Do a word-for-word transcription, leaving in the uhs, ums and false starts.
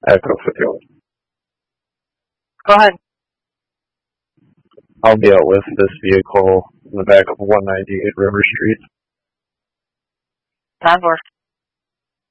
Echo fifty-one. Go ahead. I'll be out with this vehicle in the back of one ninety-eight River Street. That works.